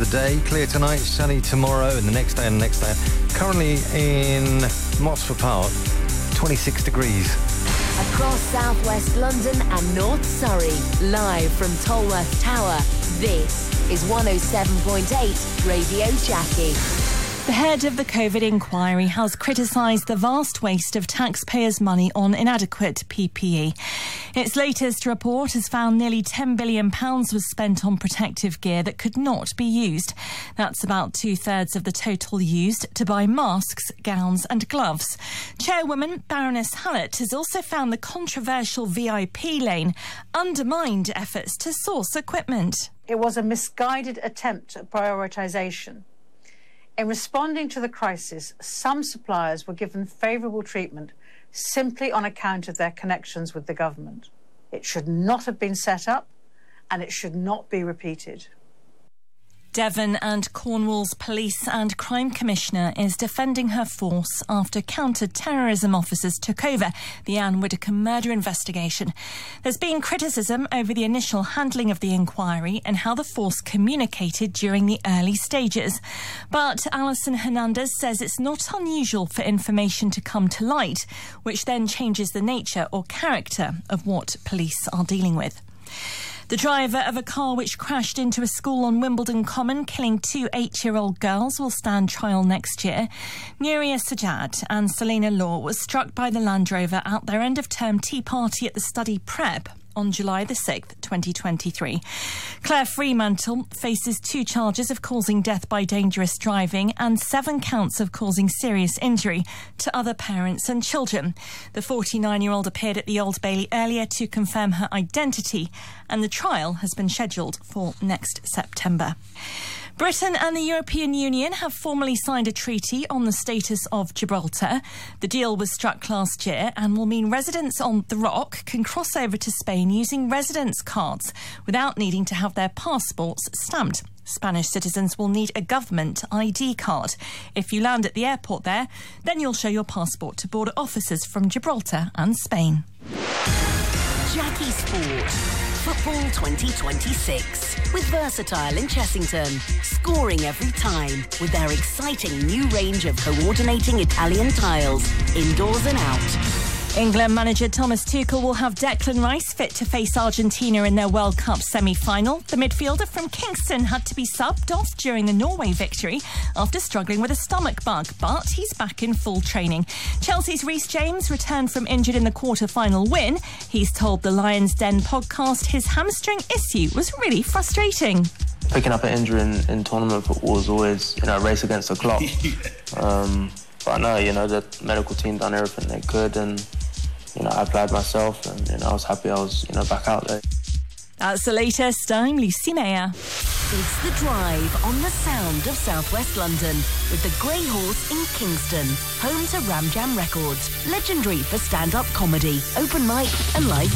day. Clear tonight, sunny tomorrow, and the next day and the next day. Currently in Motsford Park, 26 degrees. Across southwest London and North Surrey, live from Tolworth Tower, this is 107.8 Radio Jackie. The head of the COVID inquiry has criticised the vast waste of taxpayers' money on inadequate PPE. Its latest report has found nearly £10 billion was spent on protective gear that could not be used. That's about 2/3 of the total used to buy masks, gowns and gloves. Chairwoman Baroness Hallett has also found the controversial VIP lane undermined efforts to source equipment. It was a misguided attempt at prioritisation. In responding to the crisis, some suppliers were given favourable treatment simply on account of their connections with the government. It should not have been set up, and it should not be repeated. Devon and Cornwall's Police and Crime Commissioner is defending her force after counter-terrorism officers took over the Anne Widdecombe murder investigation. There's been criticism over the initial handling of the inquiry and how the force communicated during the early stages. But Alison Hernandez says it's not unusual for information to come to light, which then changes the nature or character of what police are dealing with. The driver of a car which crashed into a school on Wimbledon Common, killing 2 8-year-old girls, will stand trial next year. Nuria Sajjad and Selena Law was struck by the Land Rover at their end-of-term tea party at the study Prep on July the 6th, 2023. Claire Fremantle faces 2 charges of causing death by dangerous driving and 7 counts of causing serious injury to other parents and children. The 49-year-old appeared at the Old Bailey earlier to confirm her identity, and the trial has been scheduled for next September. Britain and the European Union have formally signed a treaty on the status of Gibraltar. The deal was struck last year and will mean residents on the Rock can cross over to Spain using residence cards without needing to have their passports stamped. Spanish citizens will need a government ID card. If you land at the airport there, then you'll show your passport to border officers from Gibraltar and Spain. Jackie Sport. Football 2026 with Versatile in Chessington, scoring every time with their exciting new range of coordinating Italian tiles, indoors and out. England manager Thomas Tuchel will have Declan Rice fit to face Argentina in their World Cup semi-final. The midfielder from Kingston had to be subbed off during the Norway victory after struggling with a stomach bug, but he's back in full training. Chelsea's Reece James returned from injured in the quarter-final win. He's told the Lions Den podcast his hamstring issue was really frustrating. Picking up an injury in tournament football is always, a race against the clock. But I know, the medical team done everything they could, and I applied myself, and I was happy I was back out there. That's the latest. I'm Lucy Mayer. It's The Drive on the sound of southwest London with the Grey Horse in Kingston, home to Ram Jam Records, legendary for stand-up comedy, open mic and live